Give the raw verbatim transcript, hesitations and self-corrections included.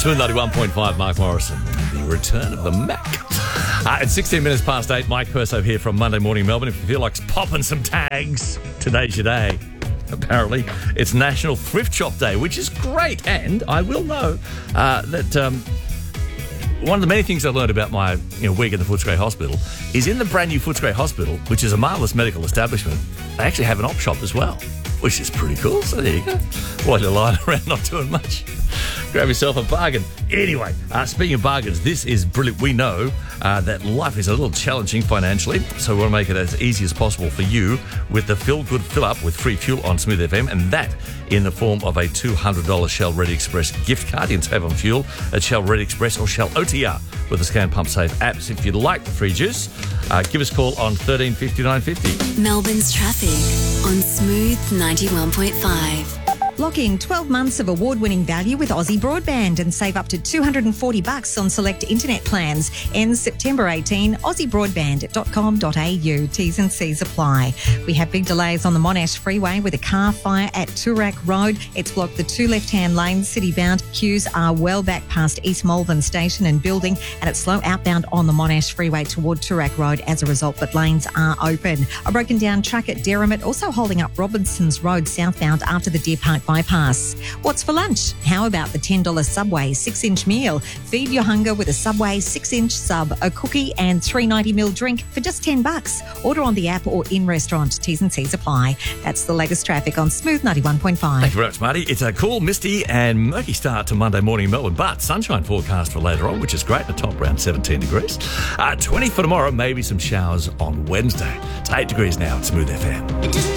Smooth ninety-one point five, Mark Morrison. The return of the Mac. Uh, it's sixteen minutes past eight. Mike Perso here from Monday Morning Melbourne. If you feel like popping some tags, today's your day. Apparently, it's National Thrift Shop Day, which is great. And I will know uh, that um, one of the many things I learned about my you know, week at the Footscray Hospital is in the brand new Footscray Hospital, which is a marvellous medical establishment, they actually have an op shop as well, which is pretty cool. So there you go. While you're lying around not doing much, grab yourself a bargain. Anyway, uh, speaking of bargains, this is brilliant. We know uh, that life is a little challenging financially, so we want to make it as easy as possible for you with the Feel Good Fill Up with free fuel on Smooth F M, and that in the form of a two hundred dollars Shell Ready Express gift card. You can save on fuel at Shell Ready Express or Shell O T R with the Scan Pump Safe apps. If you'd like the free juice, uh, give us a call on thirteen fifty-nine fifty. Melbourne's traffic on Smooth ninety-one point five. Lock in twelve months of award-winning value with Aussie Broadband and save up to two hundred forty bucks on select internet plans. Ends September eighteenth. aussie broadband dot com dot a u. T's and C's apply. We have big delays on the Monash Freeway with a car fire at Toorak Road. It's blocked the two left-hand lanes, city-bound. Queues are well back past East Malvern Station and Building, and it's slow outbound on the Monash Freeway toward Toorak Road as a result, but lanes are open. A broken-down truck at Derrimut also holding up Robinson's Road southbound after the Deer Park bypass. What's for lunch? How about the ten dollars Subway six-inch meal? Feed your hunger with a Subway six-inch sub, a cookie and three ninety ml drink for just ten bucks. Order on the app or in restaurant. T's and C's apply. That's the latest traffic on Smooth ninety-one point five. Thank you very much, Marty. It's a cool, misty and murky start to Monday morning in Melbourne, but sunshine forecast for later on, which is great. The top around seventeen degrees. Uh, twenty for tomorrow, maybe some showers on Wednesday. It's eight degrees now at Smooth F M.